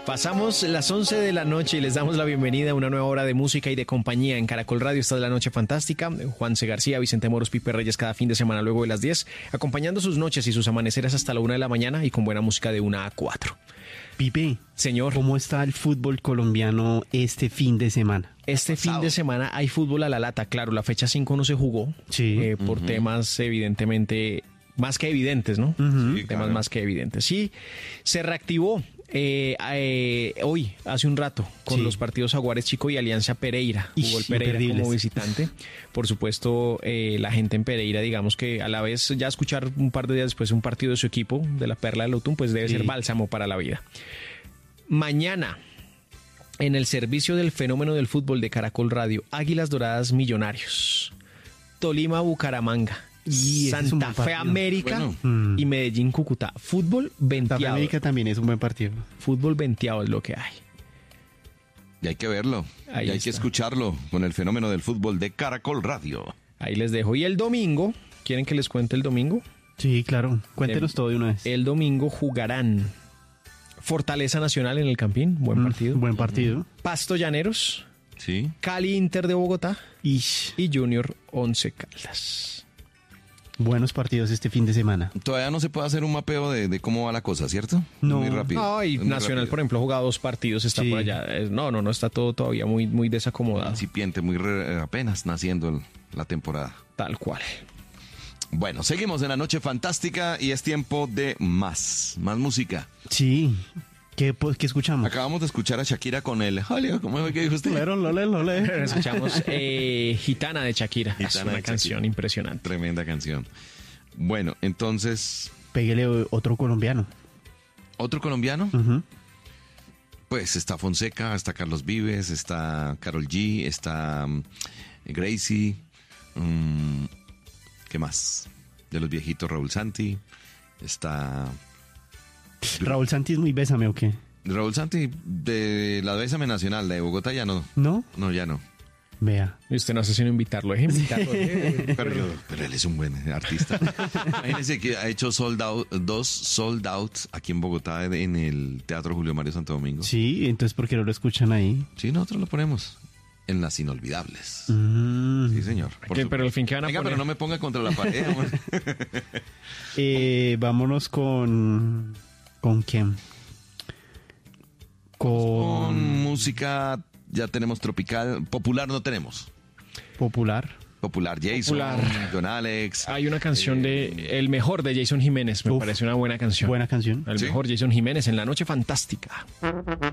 Pasamos las 11 de la noche y les damos la bienvenida a una nueva hora de música y de compañía en Caracol Radio. Esta es La Noche Fantástica. Juanse García, Vicente Moros, Pipe Reyes cada fin de semana luego de las 10, acompañando sus noches y sus amaneceres hasta la 1 de la mañana y con buena música de 1 a 4. Pipe, señor, ¿cómo está el fútbol colombiano este fin de semana? Este fin de semana hay fútbol a la lata. Claro, la fecha 5 no se jugó por temas evidentemente más que evidentes, ¿no? Sí, temas claro. más que evidentes. Sí, se reactivó hoy, hace un rato, con los partidos Jaguares Chico y Alianza Pereira. Jugó el Pereira como visitante. Por supuesto, la gente en Pereira, digamos que a la vez ya escuchar un par de días después un partido de su equipo, de la Perla del Otún, pues debe ser bálsamo para la vida. Mañana, en el servicio del fenómeno del fútbol de Caracol Radio, Águilas Doradas Millonarios, Tolima Bucaramanga, Y Santa Fe América y Medellín Cúcuta. Fútbol venteado. Santa Fe América también es un buen partido. Fútbol venteado es lo que hay. Y hay que verlo, Ahí y hay está. que escucharlo con el fenómeno del fútbol de Caracol Radio. Ahí les dejo. Y el domingo, ¿quieren que les cuente el domingo? Sí, claro. Cuéntenos todo de una vez. El domingo jugarán Fortaleza Nacional en el Campín, buen partido. Buen partido. Pasto Llaneros, Sí. Cali Inter de Bogotá Ish. y Junior Once Caldas. Buenos partidos este fin de semana. Todavía no se puede hacer un mapeo de cómo va la cosa, ¿cierto? No. Muy rápido. No, y es muy Nacional, rápido. por ejemplo, ha jugado 2 partidos, está Sí. por allá. No, está todo todavía muy desacomodado. Incipiente, apenas naciendo la temporada. Tal cual. Bueno, seguimos en La Noche Fantástica y es tiempo de más música. Sí. ¿Qué escuchamos? Acabamos de escuchar a Shakira con el... ¿Cómo fue que dijo usted? Lole. Escuchamos Gitana de Shakira. Es Gitana una de canción Shakira. impresionante. Tremenda canción. Bueno, entonces, Péguele otro colombiano. ¿otro colombiano? Ujú. Pues está Fonseca, está Carlos Vives, está Karol G, está Gracie. ¿Qué más? De los viejitos, Raúl Santi. Está Raúl Santi es muy bésame, ¿o qué? Raúl Santi de la Bésame Nacional, de Bogotá ya no. ¿No? No, ya no. Vea. Y usted no hace sino invitarlo. Deje invitarlo. Pero él es un buen artista. Imagínense que ha hecho 2 sold out aquí en Bogotá en el Teatro Julio Mario Santo Domingo. Sí, entonces ¿por qué no lo escuchan ahí? Sí, nosotros lo ponemos en las inolvidables. Sí, señor. Por ¿Qué? supuesto. Pero al fin, ¿qué van a Venga, poner? pero no me ponga contra la pared, amor. Vámonos con... ¿Con quién? Con música ya tenemos tropical. Popular no tenemos. Popular. Popular Jason, Popular. John Alex. Hay una canción de el mejor de Jason Jiménez. Me Uf, parece una buena canción. Buena canción. El Sí. mejor Jason Jiménez en La Noche Fantástica.